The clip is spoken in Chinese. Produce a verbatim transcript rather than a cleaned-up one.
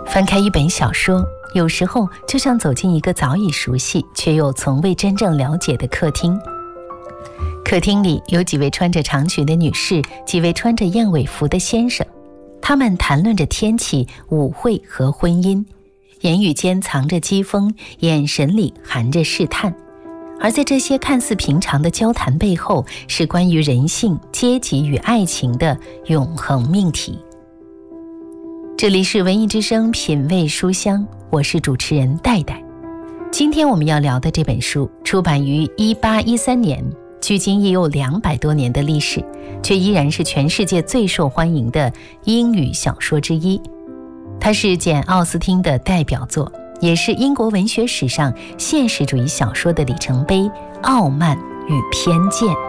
翻开一本小说，有时候就像走进一个早已熟悉却又从未真正了解的客厅。客厅里有几位穿着长裙的女士，几位穿着燕尾服的先生，他们谈论着天气、舞会和婚姻，言语间藏着讥讽，眼神里含着试探。而在这些看似平常的交谈背后，是关于人性、阶级与爱情的永恒命题。这里是文艺之声品味书香，我是主持人戴戴。今天我们要聊的这本书出版于一八一三年，距今已有两百多年的历史，却依然是全世界最受欢迎的英语小说之一。它是简·奥斯汀的代表作，也是英国文学史上现实主义小说的里程碑《傲慢与偏见》。